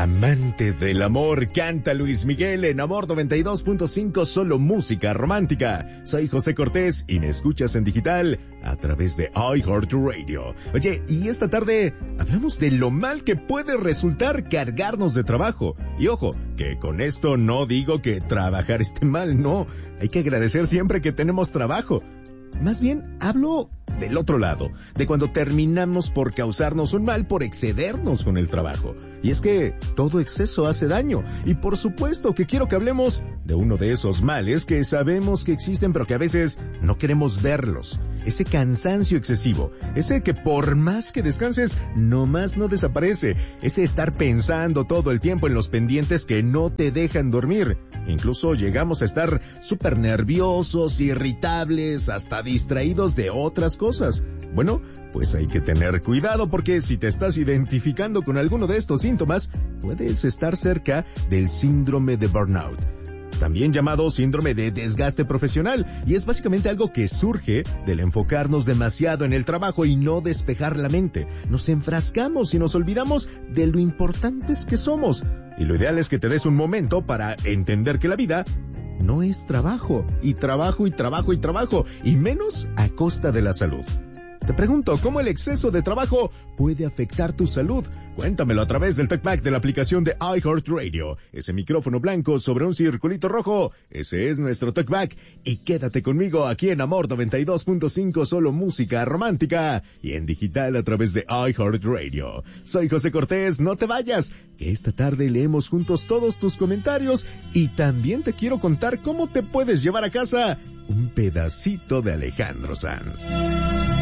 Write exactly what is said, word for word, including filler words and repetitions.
Amante del amor, canta Luis Miguel en Amor noventa y dos punto cinco, solo música romántica. Soy José Cortés y me escuchas en digital a través de iHeartRadio. Oye, y esta tarde hablamos de lo mal que puede resultar cargarnos de trabajo. Y ojo, que con esto no digo que trabajar esté mal, no. Hay que agradecer siempre que tenemos trabajo. Más bien, hablo del otro lado, de cuando terminamos por causarnos un mal por excedernos con el trabajo. Y es que todo exceso hace daño. Y por supuesto que quiero que hablemos de uno de esos males que sabemos que existen pero que a veces no queremos verlos. Ese cansancio excesivo, ese que por más que descanses, nomás no desaparece. Ese estar pensando todo el tiempo en los pendientes que no te dejan dormir. Incluso llegamos a estar súper nerviosos, irritables, hasta distraídos de otras cosas. Bueno, pues hay que tener cuidado porque si te estás identificando con alguno de estos síntomas, puedes estar cerca del síndrome de burnout, también llamado síndrome de desgaste profesional, y es básicamente algo que surge del enfocarnos demasiado en el trabajo y no despejar la mente. Nos enfrascamos y nos olvidamos de lo importantes que somos. Y lo ideal es que te des un momento para entender que la vida no es trabajo, y trabajo y trabajo y trabajo, y menos a costa de la salud. Te pregunto, ¿cómo el exceso de trabajo puede afectar tu salud? Cuéntamelo a través del TalkBack de la aplicación de iHeartRadio. Ese micrófono blanco sobre un circulito rojo, ese es nuestro TalkBack. Y quédate conmigo aquí en Amor noventa y dos punto cinco, solo música romántica, y en digital a través de iHeartRadio. Soy José Cortés, no te vayas, que esta tarde leemos juntos todos tus comentarios y también te quiero contar cómo te puedes llevar a casa un pedacito de Alejandro Sanz.